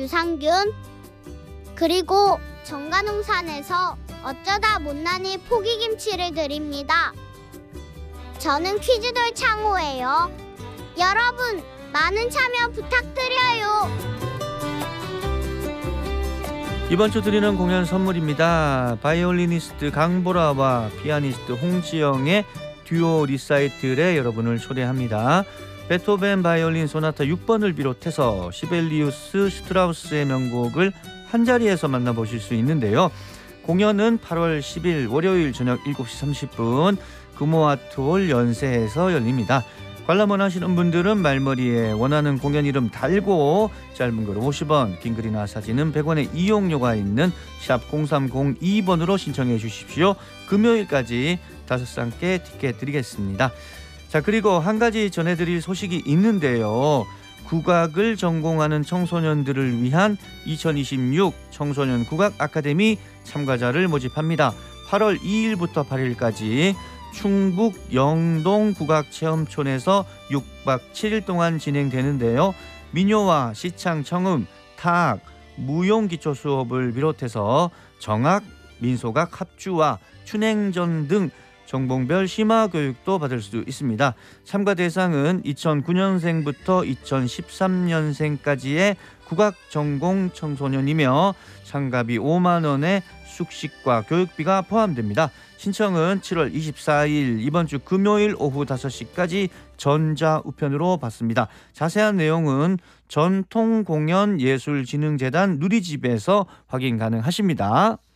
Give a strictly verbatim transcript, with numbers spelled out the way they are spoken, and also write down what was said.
유상균. 그리고 정관홍산에서 어쩌다 못난이 포기김치를 드립니다. 저는 퀴즈돌 창호예요. 여러분, 많은 참여 부탁드려요. 이번 주 드리는 공연 선물입니다. 바이올리니스트 강보라와 피아니스트 홍지영의 듀오 리사이틀에 여러분을 초대합니다. 베토벤 바이올린 소나타 육 번을 비롯해서 시벨리우스 슈트라우스의 명곡을 한자리에서 만나보실 수 있는데요. 공연은 팔월 십일 월요일 저녁 일곱 시 삼십 분 금호아트홀 연세에서 열립니다. 관람 원하시는 분들은 말머리에 원하는 공연 이름 달고 짧은 글 오십 원, 긴 글이나 사진은 백 원의 이용료가 있는 샵 공삼공이 번으로 신청해 주십시오. 금요일까지 다섯 쌍께 티켓 드리겠습니다. 자, 그리고 한 가지 전해드릴 소식이 있는데요. 국악을 전공하는 청소년들을 위한 이천이십육 청소년 국악 아카데미 참가자를 모집합니다. 팔월 이일부터 팔일까지 충북 영동 국악체험촌에서 육 박 칠 일 동안 진행되는데요. 민요와 시창, 청음, 타악, 무용 기초 수업을 비롯해서 정악, 민속악, 합주와 춘행전 등 전공별 심화 교육도 받을 수 있습니다. 참가 대상은 이천구 년생부터 이천십삼 년생까지의 국악 전공 청소년이며 참가비 오만 원에 숙식과 교육비가 포함됩니다. 신청은 칠월 이십사일 이번 주 금요일 오후 다섯 시까지 전자우편으로 받습니다. 자세한 내용은 전통공연예술진흥재단 누리집에서 확인 가능하십니다.